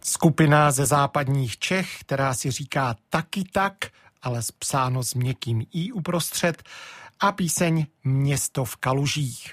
Skupina ze západních Čech, která si říká Taky tak, ale psáno s měkkým i uprostřed, a píseň Město v kalužích.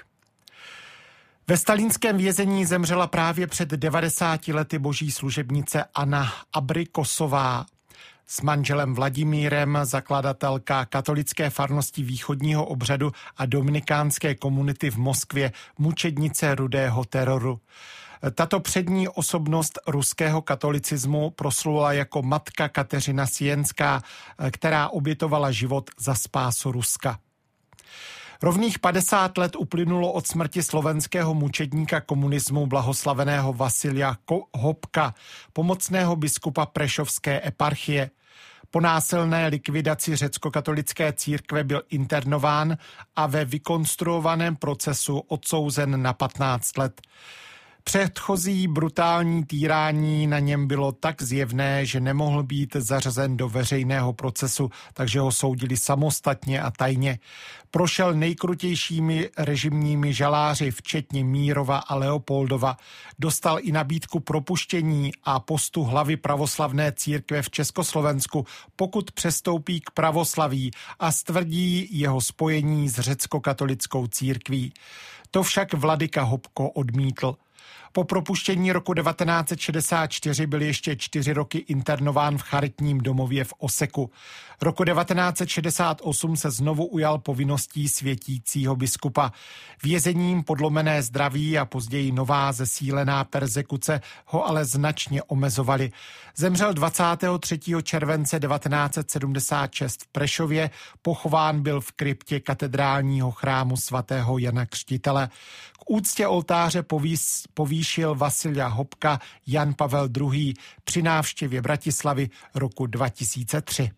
Ve stalínském vězení zemřela právě před 90 lety boží služebnice Anna Abrikosová. S manželem Vladimírem, zakladatelka katolické farnosti východního obřadu a dominikánské komunity v Moskvě, mučednice rudého teroru. Tato přední osobnost ruského katolicismu proslula jako matka Kateřina Sienská, která obětovala život za spásu Ruska. Rovných 50 let uplynulo od smrti slovenského mučedníka komunismu blahoslaveného Vasilija Hopka, pomocného biskupa Prešovské eparchie. Po násilné likvidaci řeckokatolické církve byl internován a ve vykonstruovaném procesu odsouzen na 15 let. Předchozí brutální týrání na něm bylo tak zjevné, že nemohl být zařazen do veřejného procesu, takže ho soudili samostatně a tajně. Prošel nejkrutějšími režimními žaláři, včetně Mírova a Leopoldova. Dostal i nabídku propuštění a postu hlavy pravoslavné církve v Československu, pokud přestoupí k pravoslaví a stvrdí jeho spojení s řeckokatolickou církví. To však vladyka Hopko odmítl. Po propuštění roku 1964 byl ještě 4 roky internován v charitním domově v Oseku. Roku 1968 se znovu ujal povinností světícího biskupa. Vězením, podlomené zdraví a později nová zesílená perzekuce ho ale značně omezovaly. Zemřel 23. července 1976 v Prešově, pochován byl v kryptě katedrálního chrámu svatého Jana Křtitele. K úctě oltáře povýšil Vasilija Hopka Jan Pavel II. Při návštěvě Bratislavy roku 2003.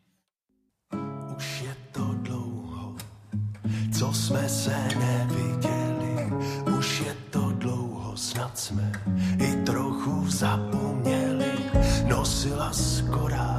Už je to dlouho, co jsme se neviděli, už je to dlouho, snad jsme i trochu zapomněli. Nosila skora